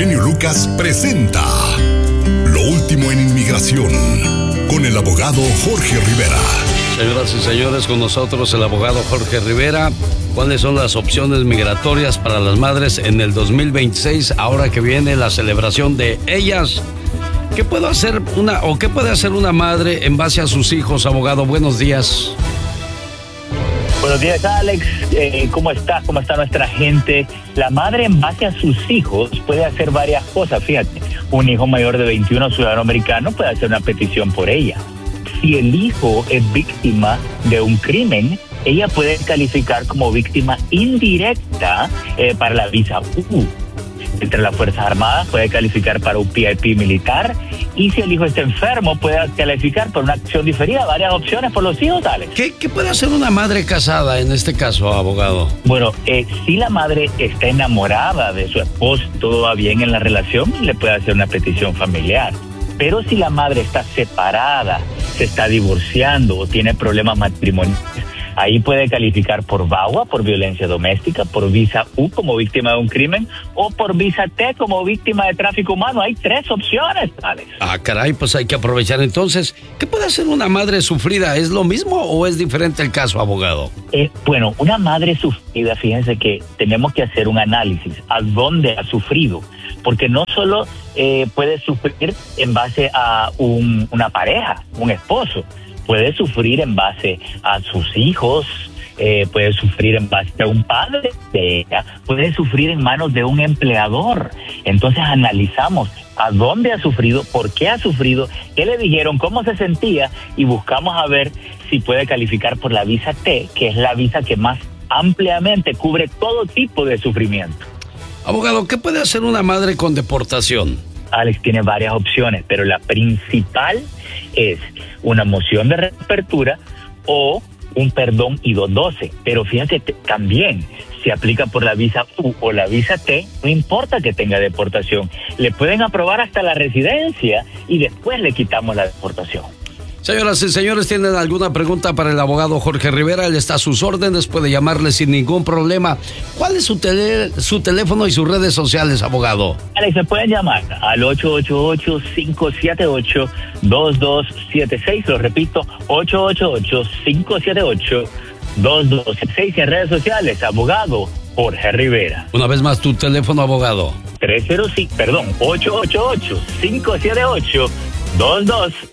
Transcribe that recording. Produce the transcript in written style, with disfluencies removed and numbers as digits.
genio Lucas presenta Lo último en inmigración con el abogado Jorge Rivera. Señoras y señores, con nosotros el abogado Jorge Rivera. ¿Cuáles son las opciones migratorias para las madres en el 2026, ahora que viene la celebración de ellas? ¿Qué puede hacer una madre en base a sus hijos, abogado? Buenos días. Buenos días, Alex. ¿Cómo estás? ¿Cómo está nuestra gente? La madre en base a sus hijos puede hacer varias cosas. Fíjate, un hijo mayor de 21, ciudadano americano, puede hacer una petición por ella. Si el hijo es víctima de un crimen, ella puede calificar como víctima indirecta para la visa U. Entre las Fuerzas Armadas puede calificar para un PIP militar, y si el hijo está enfermo puede calificar por una acción diferida. Varias opciones por los hijos, Alex. ¿Qué puede hacer una madre casada en este caso, abogado? Bueno, si la madre está enamorada de su esposo, todo va bien en la relación, le puede hacer una petición familiar. Pero si la madre está separada, se está divorciando o tiene problemas matrimoniales, ahí puede calificar por VAWA, por violencia doméstica, por visa U como víctima de un crimen, o por visa T como víctima de tráfico humano. Hay 3 opciones, Alex. Ah, caray, pues hay que aprovechar entonces. ¿Qué puede hacer una madre sufrida? ¿Es lo mismo o es diferente el caso, abogado? Bueno, una madre sufrida, fíjense que tenemos que hacer un análisis a dónde ha sufrido, porque no solo puede sufrir en base a una pareja, un esposo. Puede sufrir en base a sus hijos, puede sufrir en base a un padre de ella, puede sufrir en manos de un empleador. Entonces analizamos a dónde ha sufrido, por qué ha sufrido, qué le dijeron, cómo se sentía, y buscamos a ver si puede calificar por la visa T, que es la visa que más ampliamente cubre todo tipo de sufrimiento. Abogado, ¿qué puede hacer una madre con deportación? Alex, tiene varias opciones, pero la principal es una moción de reapertura o un perdón I-212. Pero fíjate, también se aplica por la visa U o la visa T, no importa que tenga deportación. Le pueden aprobar hasta la residencia y después le quitamos la deportación. Señoras y señores, ¿tienen alguna pregunta para el abogado Jorge Rivera? Él está a sus órdenes, puede llamarle sin ningún problema. ¿Cuál es su teléfono y sus redes sociales, abogado? Alex, se pueden llamar al 888-578-2276. Lo repito, 888-578-2276. En redes sociales, abogado Jorge Rivera. Una vez más, tu teléfono, abogado. 888-578-2276.